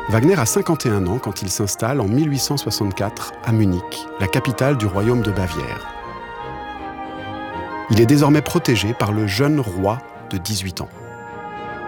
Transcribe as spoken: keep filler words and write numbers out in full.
Wagner a cinquante et un ans quand il s'installe en mille huit cent soixante-quatre à Munich, la capitale du royaume de Bavière. Il est désormais protégé par le jeune roi de dix-huit ans.